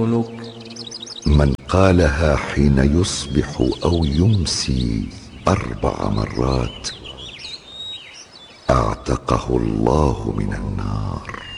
يقولك. من قالها حين يصبح أو يمسي 4 مرات اعتقه الله من النار.